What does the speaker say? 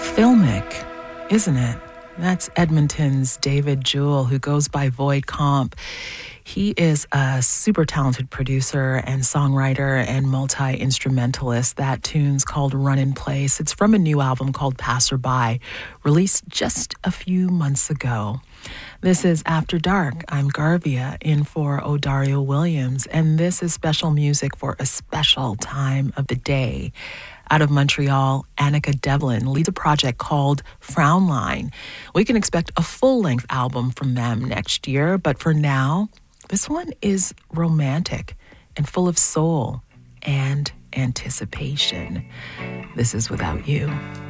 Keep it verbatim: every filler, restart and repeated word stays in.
filmic, isn't it? That's Edmonton's David Jewell, who goes by Void Comp. He is a super talented producer and songwriter and multi-instrumentalist. That tune's called Run in Place. It's from a new album called Passerby, released just a few months ago. This is After Dark. I'm Garvia, in for O'Dario Williams, and this is special music for a special time of the day. Out of Montreal, Annika Devlin leads a project called Frownline. We can expect a full-length album from them next year, but for now, this one is romantic and full of soul and anticipation. This is Without You.